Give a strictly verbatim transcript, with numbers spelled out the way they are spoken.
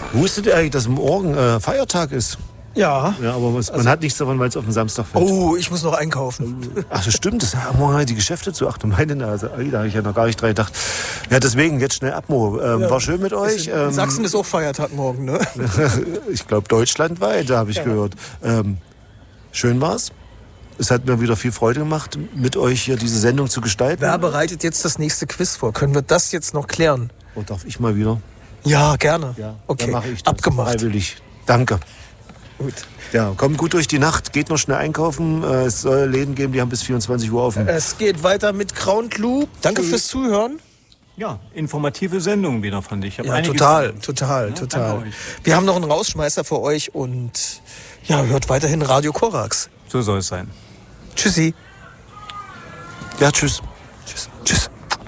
Wusstet ihr eigentlich, dass morgen äh, Feiertag ist? Ja. Ja, aber was, man Also- hat nichts davon, weil es auf den Samstag fällt. Oh, ich muss noch einkaufen. Ach, das stimmt. Das haben morgen halt die Geschäfte zu. Ach du meine Nase. Ai, da habe ich ja noch gar nicht dran gedacht. Ja, deswegen jetzt schnell Abmo. Ähm, Ja. War schön mit euch. In Ähm, Sachsen ist auch Feiertag morgen, ne? ich glaube deutschlandweit, da habe ich Ja. gehört. Ähm, schön war's. Es hat mir wieder viel Freude gemacht, mit euch hier diese Sendung zu gestalten. Wer bereitet jetzt das nächste Quiz vor? Können wir das jetzt noch klären? Oh, darf ich mal wieder? Ja, gerne. Ja, Okay, dann mache ich das. abgemacht. Freiwillig. Danke. Gut. Ja, kommt gut durch die Nacht, geht noch schnell einkaufen. Äh, Es soll Läden geben, die haben bis vierundzwanzig Uhr offen. Es geht weiter mit Crown Clue. Danke fürs Zuhören. Ja, informative Sendung wieder von dich. Ich hab Ja, einiges total, gelernt. total, Ja, total. danke euch. Wir haben noch einen Rausschmeißer für euch und ja, hört weiterhin Radio Korax. So soll es sein. Tschüssi. Ja, tschüss.